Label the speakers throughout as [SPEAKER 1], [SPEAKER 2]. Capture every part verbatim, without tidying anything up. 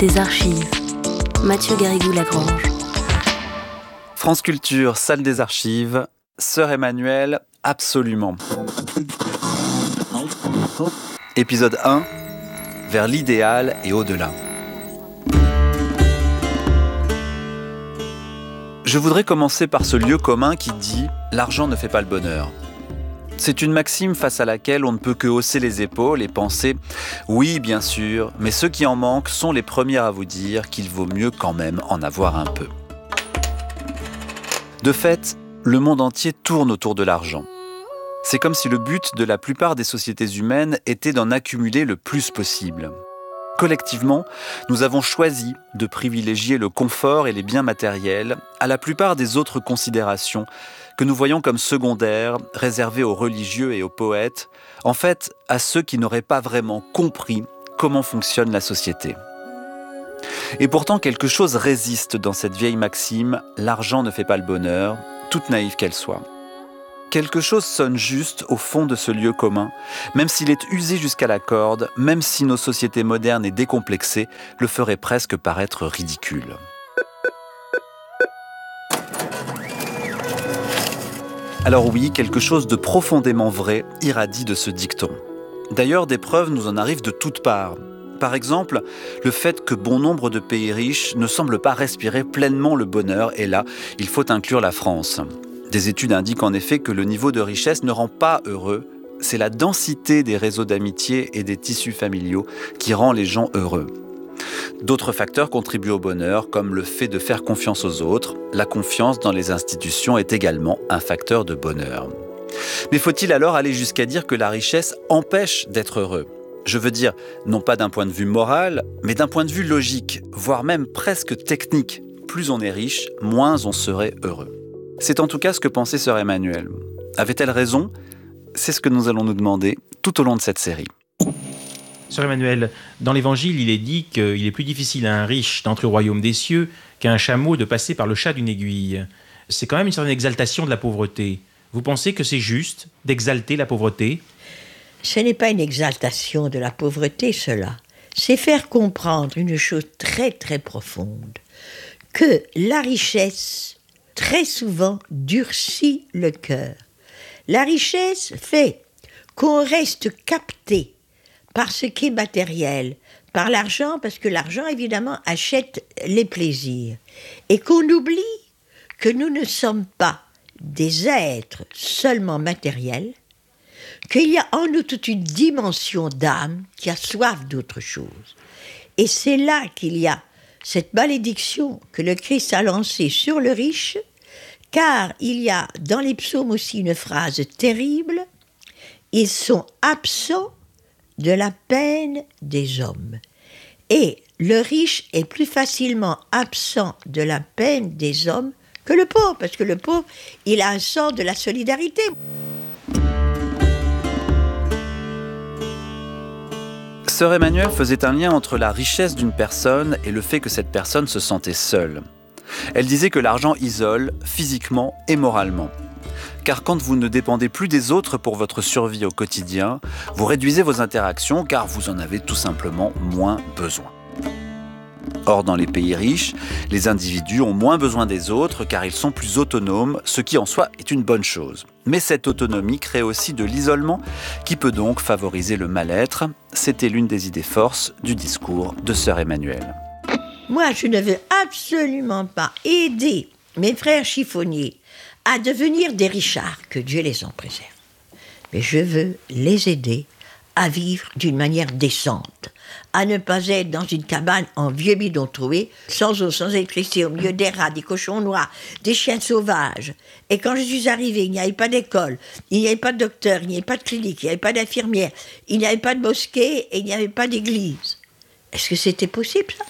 [SPEAKER 1] des archives. Mathieu Garrigou-Lagrange.
[SPEAKER 2] France Culture, salle des archives. Sœur Emmanuelle, absolument. Épisode un, vers l'idéal et au-delà. Je voudrais commencer par ce lieu commun qui dit « l'argent ne fait pas le bonheur ». C'est une maxime face à laquelle on ne peut que hausser les épaules et penser « oui, bien sûr, mais ceux qui en manquent sont les premiers à vous dire qu'il vaut mieux quand même en avoir un peu ». De fait, le monde entier tourne autour de l'argent. C'est comme si le but de la plupart des sociétés humaines était d'en accumuler le plus possible. Collectivement, nous avons choisi de privilégier le confort et les biens matériels à la plupart des autres considérations que nous voyons comme secondaires, réservées aux religieux et aux poètes, en fait à ceux qui n'auraient pas vraiment compris comment fonctionne la société. Et pourtant, quelque chose résiste dans cette vieille maxime « l'argent ne fait pas le bonheur », toute naïve qu'elle soit. Quelque chose sonne juste au fond de ce lieu commun, même s'il est usé jusqu'à la corde, même si nos sociétés modernes et décomplexées le feraient presque paraître ridicule. Alors oui, quelque chose de profondément vrai irradie de ce dicton. D'ailleurs, des preuves nous en arrivent de toutes parts. Par exemple, le fait que bon nombre de pays riches ne semblent pas respirer pleinement le bonheur, et là, il faut inclure la France. Des études indiquent en effet que le niveau de richesse ne rend pas heureux, c'est la densité des réseaux d'amitié et des tissus familiaux qui rend les gens heureux. D'autres facteurs contribuent au bonheur, comme le fait de faire confiance aux autres. La confiance dans les institutions est également un facteur de bonheur. Mais faut-il alors aller jusqu'à dire que la richesse empêche d'être heureux ? Je veux dire, non pas d'un point de vue moral, mais d'un point de vue logique, voire même presque technique. Plus on est riche, moins on serait heureux. C'est en tout cas ce que pensait sœur Emmanuelle. Avait-elle raison ? C'est ce que nous allons nous demander tout au long de cette série.
[SPEAKER 3] Sœur Emmanuelle, dans l'Évangile, il est dit qu'il est plus difficile à un riche d'entrer au royaume des cieux qu'à un chameau de passer par le chat d'une aiguille. C'est quand même une certaine exaltation de la pauvreté. Vous pensez que c'est juste d'exalter la pauvreté ?
[SPEAKER 4] Ce n'est pas une exaltation de la pauvreté, cela. C'est faire comprendre une chose très très profonde, que la richesse, très souvent, durcit le cœur. La richesse fait qu'on reste capté par ce qui est matériel, par l'argent, parce que l'argent, évidemment, achète les plaisirs. Et qu'on oublie que nous ne sommes pas des êtres seulement matériels, qu'il y a en nous toute une dimension d'âme qui a soif d'autre chose. Et c'est là qu'il y a cette malédiction que le Christ a lancée sur le riche, car il y a dans les psaumes aussi une phrase terrible, « Ils sont absents de la peine des hommes ». Et le riche est plus facilement absent de la peine des hommes que le pauvre, parce que le pauvre, il a un sens de la solidarité.
[SPEAKER 2] Sœur Emmanuelle faisait un lien entre la richesse d'une personne et le fait que cette personne se sentait seule. Elle disait que l'argent isole, physiquement et moralement. Car quand vous ne dépendez plus des autres pour votre survie au quotidien, vous réduisez vos interactions car vous en avez tout simplement moins besoin. Or, dans les pays riches, les individus ont moins besoin des autres car ils sont plus autonomes, ce qui en soi est une bonne chose. Mais cette autonomie crée aussi de l'isolement qui peut donc favoriser le mal-être. C'était l'une des idées forces du discours de sœur Emmanuelle.
[SPEAKER 4] Moi, je ne veux absolument pas aider mes frères chiffonniers à devenir des richards, que Dieu les en préserve. Mais je veux les aider à vivre d'une manière décente, à ne pas être dans une cabane en vieux bidon troué, sans eau, sans électricité, au milieu des rats, des cochons noirs, des chiens sauvages. Et quand je suis arrivée, il n'y avait pas d'école, il n'y avait pas de docteur, il n'y avait pas de clinique, il n'y avait pas d'infirmière, il n'y avait pas de mosquée et il n'y avait pas d'église. Est-ce que c'était possible, ça ?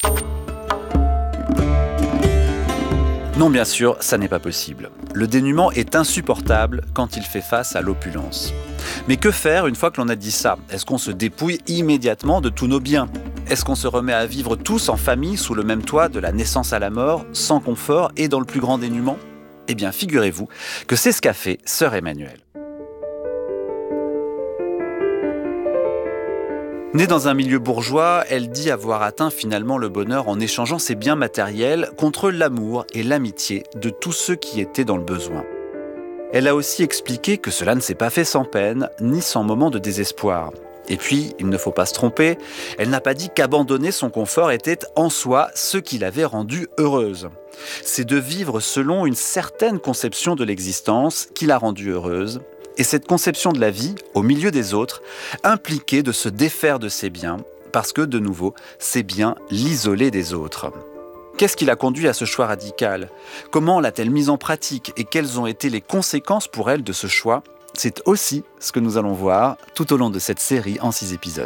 [SPEAKER 2] Non, bien sûr, ça n'est pas possible. Le dénuement est insupportable quand il fait face à l'opulence. Mais que faire une fois que l'on a dit ça ? Est-ce qu'on se dépouille immédiatement de tous nos biens ? Est-ce qu'on se remet à vivre tous en famille sous le même toit de la naissance à la mort, sans confort et dans le plus grand dénuement ? Eh bien, figurez-vous que c'est ce qu'a fait sœur Emmanuelle. Née dans un milieu bourgeois, elle dit avoir atteint finalement le bonheur en échangeant ses biens matériels contre l'amour et l'amitié de tous ceux qui étaient dans le besoin. Elle a aussi expliqué que cela ne s'est pas fait sans peine, ni sans moment de désespoir. Et puis, il ne faut pas se tromper, elle n'a pas dit qu'abandonner son confort était en soi ce qui l'avait rendue heureuse. C'est de vivre selon une certaine conception de l'existence qui l'a rendue heureuse. Et cette conception de la vie, au milieu des autres, impliquait de se défaire de ses biens, parce que, de nouveau, ces biens l'isolaient des autres. Qu'est-ce qui l'a conduit à ce choix radical ? Comment l'a-t-elle mis en pratique et quelles ont été les conséquences pour elle de ce choix ? C'est aussi ce que nous allons voir tout au long de cette série en six épisodes.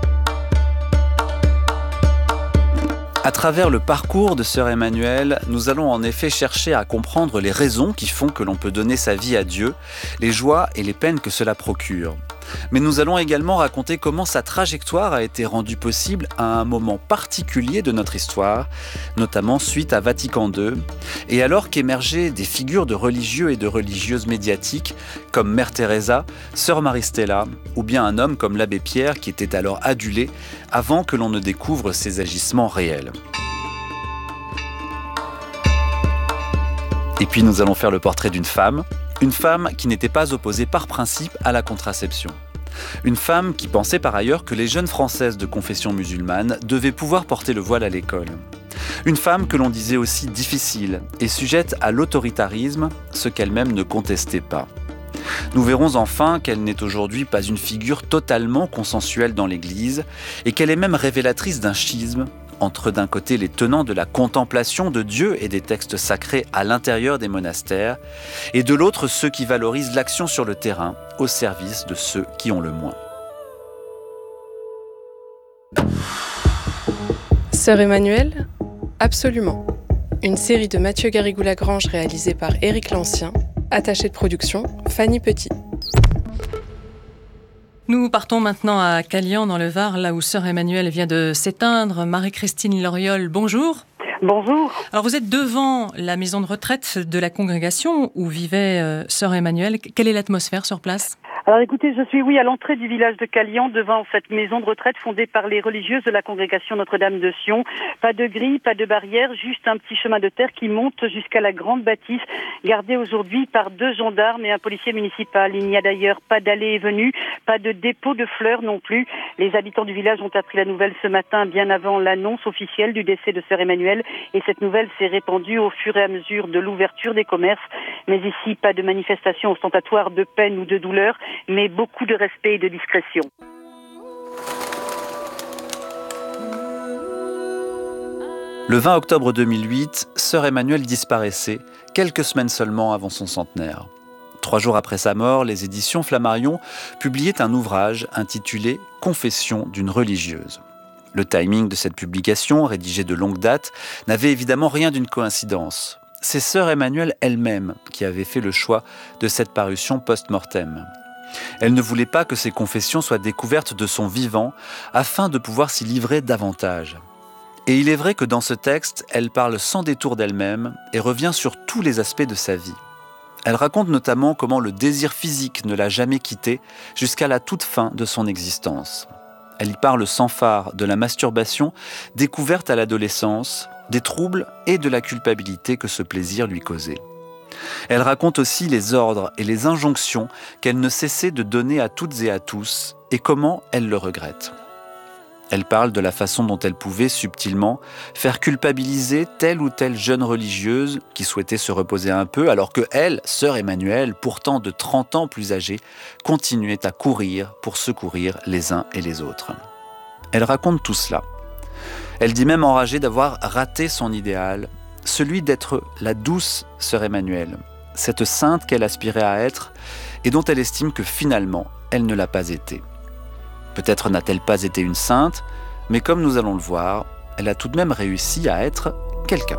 [SPEAKER 2] À travers le parcours de Sœur Emmanuelle, nous allons en effet chercher à comprendre les raisons qui font que l'on peut donner sa vie à Dieu, les joies et les peines que cela procure. Mais nous allons également raconter comment sa trajectoire a été rendue possible à un moment particulier de notre histoire, notamment suite à Vatican deux, et alors qu'émergeaient des figures de religieux et de religieuses médiatiques comme Mère Teresa, Sœur Marie-Stella, ou bien un homme comme l'abbé Pierre qui était alors adulé avant que l'on ne découvre ses agissements réels. Et puis nous allons faire le portrait d'une femme, une femme qui n'était pas opposée par principe à la contraception. Une femme qui pensait par ailleurs que les jeunes Françaises de confession musulmane devaient pouvoir porter le voile à l'école. Une femme que l'on disait aussi difficile et sujette à l'autoritarisme, ce qu'elle-même ne contestait pas. Nous verrons enfin qu'elle n'est aujourd'hui pas une figure totalement consensuelle dans l'Église et qu'elle est même révélatrice d'un schisme entre d'un côté les tenants de la contemplation de Dieu et des textes sacrés à l'intérieur des monastères, et de l'autre ceux qui valorisent l'action sur le terrain au service de ceux qui ont le moins.
[SPEAKER 5] Sœur Emmanuelle ? Absolument. Une série de Mathieu Garrigou-Lagrange réalisée par Éric Lancien, attaché de production Fanny Petit.
[SPEAKER 6] Nous partons maintenant à Calian, dans le Var, là où Sœur Emmanuelle vient de s'éteindre. Marie-Christine Loriol, bonjour.
[SPEAKER 7] Bonjour.
[SPEAKER 6] Alors vous êtes devant la maison de retraite de la congrégation où vivait euh, Sœur Emmanuelle. Quelle est l'atmosphère sur place ?
[SPEAKER 7] Alors écoutez, je suis oui à l'entrée du village de Calian, devant cette maison de retraite fondée par les religieuses de la congrégation Notre-Dame de Sion. Pas de grille, pas de barrière, juste un petit chemin de terre qui monte jusqu'à la grande bâtisse, gardée aujourd'hui par deux gendarmes et un policier municipal. Il n'y a d'ailleurs pas d'allée et venue, pas de dépôt de fleurs non plus. Les habitants du village ont appris la nouvelle ce matin, bien avant l'annonce officielle du décès de Sœur Emmanuelle, et cette nouvelle s'est répandue au fur et à mesure de l'ouverture des commerces. Mais ici, pas de manifestation ostentatoire de peine ou de douleur, mais beaucoup de respect et de discrétion.
[SPEAKER 2] Le vingt octobre deux mille huit, Sœur Emmanuelle disparaissait, quelques semaines seulement avant son centenaire. Trois jours après sa mort, les éditions Flammarion publiaient un ouvrage intitulé « Confession d'une religieuse ». Le timing de cette publication, rédigée de longue date, n'avait évidemment rien d'une coïncidence. C'est Sœur Emmanuelle elle-même qui avait fait le choix de cette parution post-mortem. Elle ne voulait pas que ces confessions soient découvertes de son vivant, afin de pouvoir s'y livrer davantage. Et il est vrai que dans ce texte, elle parle sans détour d'elle-même et revient sur tous les aspects de sa vie. Elle raconte notamment comment le désir physique ne l'a jamais quittée jusqu'à la toute fin de son existence. Elle y parle sans phare de la masturbation découverte à l'adolescence, des troubles et de la culpabilité que ce plaisir lui causait. Elle raconte aussi les ordres et les injonctions qu'elle ne cessait de donner à toutes et à tous et comment elle le regrette. Elle parle de la façon dont elle pouvait subtilement faire culpabiliser telle ou telle jeune religieuse qui souhaitait se reposer un peu alors que elle, Sœur Emmanuelle, pourtant de trente ans plus âgée, continuait à courir pour secourir les uns et les autres. Elle raconte tout cela. Elle dit même enragée d'avoir raté son idéal, celui d'être la douce Sœur Emmanuelle, cette sainte qu'elle aspirait à être et dont elle estime que finalement, elle ne l'a pas été. Peut-être n'a-t-elle pas été une sainte, mais comme nous allons le voir, elle a tout de même réussi à être quelqu'un.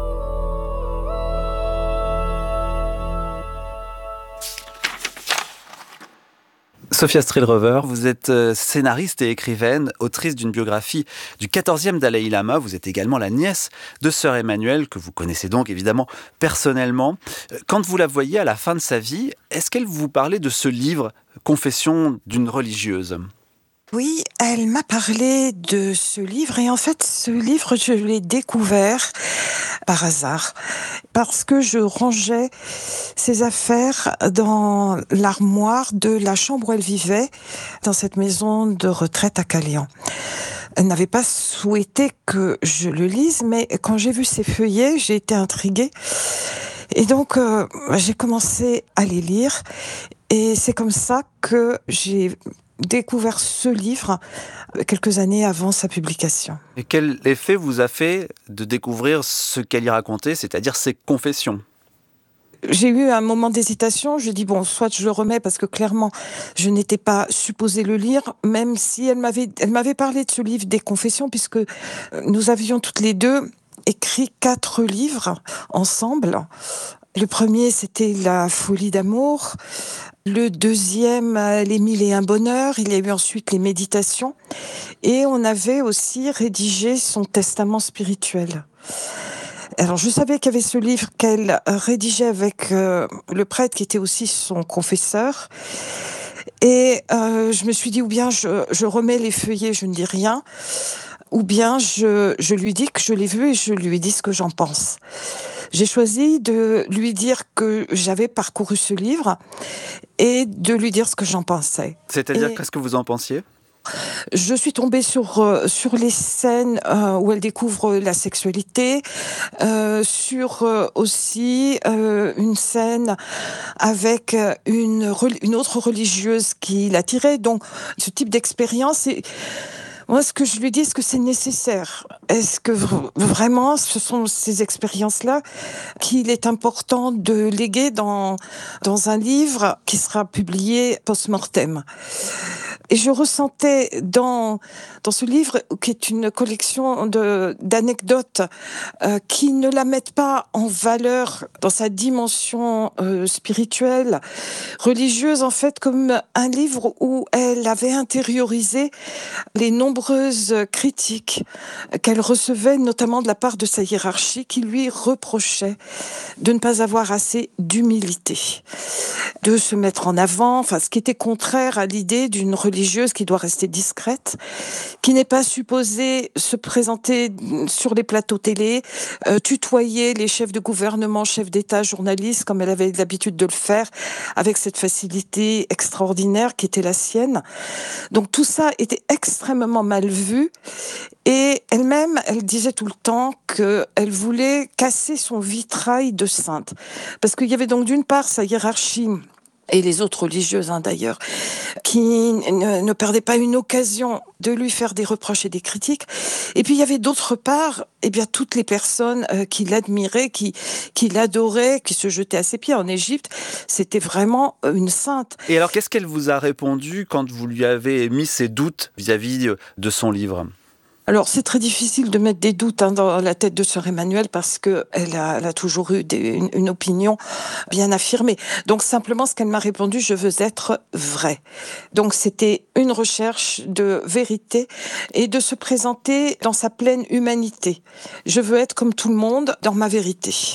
[SPEAKER 2] Sophia Strehl-Rover, vous êtes scénariste et écrivaine, autrice d'une biographie du quatorzième Dalaï Lama. Vous êtes également la nièce de Sœur Emmanuelle, que vous connaissez donc évidemment personnellement. Quand vous la voyez à la fin de sa vie, est-ce qu'elle vous parlait de ce livre, Confession d'une religieuse ?
[SPEAKER 8] Oui, elle m'a parlé de ce livre et en fait, ce livre, je l'ai découvert par hasard parce que je rangeais ses affaires dans l'armoire de la chambre où elle vivait, dans cette maison de retraite à Caléan. Elle n'avait pas souhaité que je le lise, mais quand j'ai vu ces feuillets, j'ai été intriguée. Et donc, euh, j'ai commencé à les lire. Et c'est comme ça que j'ai découvert ce livre quelques années avant sa publication.
[SPEAKER 2] Et quel effet vous a fait de découvrir ce qu'elle y racontait, c'est-à-dire ses confessions ?
[SPEAKER 8] J'ai eu un moment d'hésitation, je dis bon, soit je le remets parce que clairement, je n'étais pas supposée le lire, même si elle m'avait, elle m'avait parlé de ce livre des confessions, puisque nous avions toutes les deux écrit quatre livres ensemble. Le premier, c'était La folie d'amour. Le deuxième, Les mille et un bonheurs. Il y a eu ensuite Les méditations. Et on avait aussi rédigé son testament spirituel. Alors, je savais qu'il y avait ce livre qu'elle rédigeait avec euh, le prêtre qui était aussi son confesseur. Et euh, je me suis dit, ou bien je, je remets les feuillets, je ne dis rien, ou bien je, je lui dis que je l'ai vu et je lui dis ce que j'en pense. J'ai choisi de lui dire que j'avais parcouru ce livre et de lui dire ce que j'en pensais.
[SPEAKER 2] C'est-à-dire,
[SPEAKER 8] et...
[SPEAKER 2] qu'est-ce que vous en pensiez ?
[SPEAKER 8] Je suis tombée sur euh, sur les scènes euh, où elle découvre la sexualité, euh, sur euh, aussi euh, une scène avec une une autre religieuse qui l'attirait. Donc ce type d'expérience. Et moi, ce que je lui dis, est-ce que c'est nécessaire ? Est-ce que vraiment, ce sont ces expériences-là qu'il est important de léguer dans dans un livre qui sera publié post-mortem ? Et je ressentais dans dans ce livre, qui est une collection de d'anecdotes euh, qui ne la mettent pas en valeur dans sa dimension euh, spirituelle, religieuse, en fait, comme un livre où elle avait intériorisé les nombreuses critiques qu'elle recevait, notamment de la part de sa hiérarchie, qui lui reprochait de ne pas avoir assez d'humilité, de se mettre en avant, enfin, ce qui était contraire à l'idée d'une religieuse qui doit rester discrète, qui n'est pas supposée se présenter sur les plateaux télé, euh, tutoyer les chefs de gouvernement, chefs d'État, journalistes, comme elle avait l'habitude de le faire, avec cette facilité extraordinaire qui était la sienne. Donc tout ça était extrêmement mal vu. Et elle-même, elle disait tout le temps qu'elle voulait casser son vitrail de sainte. Parce qu'il y avait donc d'une part sa hiérarchie, et les autres religieuses hein, d'ailleurs, qui ne, ne perdaient pas une occasion de lui faire des reproches et des critiques. Et puis il y avait d'autre part, eh bien toutes les personnes euh, qui l'admiraient, qui qui l'adoraient, qui se jetaient à ses pieds. En Égypte, c'était vraiment une sainte.
[SPEAKER 2] Et alors, qu'est-ce qu'elle vous a répondu quand vous lui avez émis ses doutes vis-à-vis de son livre ?
[SPEAKER 8] Alors, c'est très difficile de mettre des doutes hein, dans la tête de sœur Emmanuelle parce que elle a, elle a toujours eu des, une, une opinion bien affirmée. Donc, simplement, ce qu'elle m'a répondu, je veux être vraie. Donc, c'était une recherche de vérité et de se présenter dans sa pleine humanité. Je veux être comme tout le monde dans ma vérité.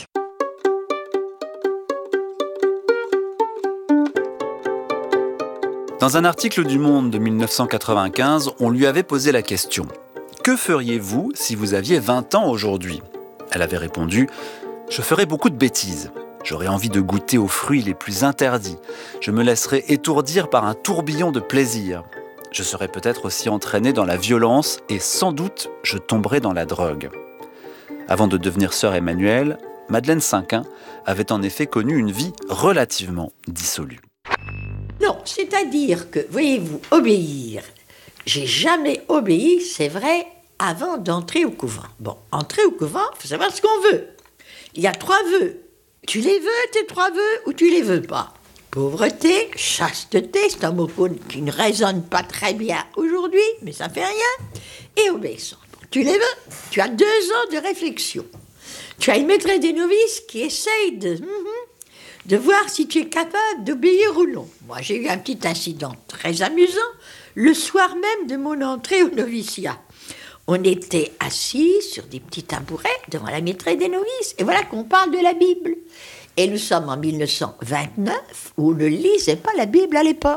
[SPEAKER 2] Dans un article du Monde de mille neuf cent quatre-vingt-quinze, on lui avait posé la question « Que feriez-vous si vous aviez vingt ans aujourd'hui ?» Elle avait répondu « Je ferais beaucoup de bêtises. J'aurais envie de goûter aux fruits les plus interdits. Je me laisserais étourdir par un tourbillon de plaisir. Je serais peut-être aussi entraîné dans la violence et sans doute je tomberais dans la drogue. » Avant de devenir sœur Emmanuelle, Madeleine Cinquin avait en effet connu une vie relativement dissolue.
[SPEAKER 4] Non, c'est-à-dire que, voyez-vous, obéir. J'ai jamais obéi, c'est vrai, avant d'entrer au couvent. Bon, entrer au couvent, il faut savoir ce qu'on veut. Il y a trois vœux. Tu les veux, tes trois vœux, ou tu les veux pas. Pauvreté, chasteté, c'est un mot qui ne résonne pas très bien aujourd'hui, mais ça fait rien. Et obéissance. Bon, tu les veux, tu as deux ans de réflexion. Tu as une maîtresse des novices qui essaye de... Mm-hmm, de voir si tu es capable d'obéir ou non. Moi, j'ai eu un petit incident très amusant le soir même de mon entrée au noviciat. On était assis sur des petits tabourets devant la maîtresse des novices. Et voilà qu'on parle de la Bible. Et nous sommes en mille neuf cent vingt-neuf, où on ne lisait pas la Bible à l'époque.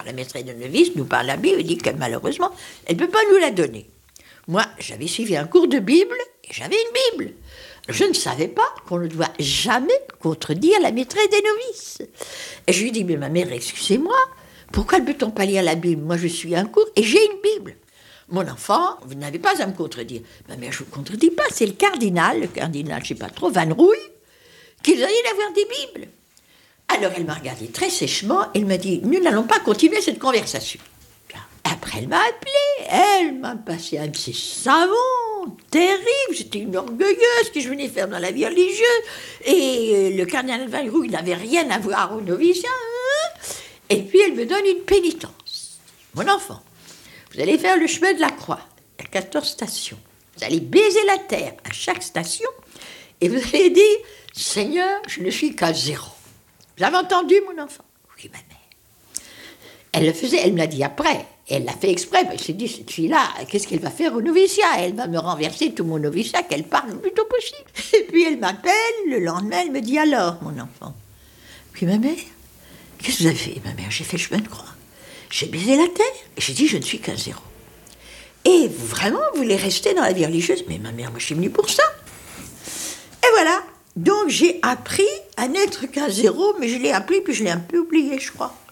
[SPEAKER 4] Alors la maîtresse de novice nous parle la Bible et dit que malheureusement, elle ne peut pas nous la donner. Moi, j'avais suivi un cours de Bible et j'avais une Bible. Je ne savais pas qu'on ne doit jamais contredire la maîtresse des novices. Et je lui dis, mais ma mère, excusez-moi, pourquoi ne peut-on pas lire la Bible? Moi, je suis un cours et j'ai une Bible. Mon enfant, vous n'avez pas à me contredire. Ma mère, je ne vous contredis pas, c'est le cardinal, le cardinal, je ne sais pas trop, Van Rouille, qui doit y avoir des Bibles. Alors, elle m'a regardé très sèchement, elle m'a dit, nous n'allons pas continuer cette conversation. Après, elle m'a appelé, elle m'a passé un de ces savons terribles, j'étais une orgueilleuse que je venais faire dans la vie religieuse, et le cardinal Van Rouille n'avait rien à voir au noviciat, hein. Et puis elle me donne une pénitence. Mon enfant, vous allez faire le chemin de la croix, il y a quatorze stations, vous allez baiser la terre à chaque station, et vous allez dire, Seigneur, je ne suis qu'à zéro. Vous avez entendu, mon enfant? Oui, ma mère. Elle le faisait, elle me l'a dit après. Elle l'a fait exprès, elle s'est dit, cette fille-là, qu'est-ce qu'elle va faire au noviciat? Elle va me renverser tout mon noviciat, qu'elle parle le plus tôt possible. Et puis elle m'appelle, le lendemain, elle me dit, alors, mon enfant? Puis ma mère, qu'est-ce que vous avez fait? Ma mère, j'ai fait le chemin de croix. J'ai baisé la terre, et j'ai dit, je ne suis qu'un zéro. Et vous, vraiment, vous voulez rester dans la vie religieuse? Mais ma mère, moi, je suis venue pour ça. Et voilà. Donc j'ai appris à n'être qu'un zéro, mais je l'ai appris, puis je l'ai un peu oublié, je crois.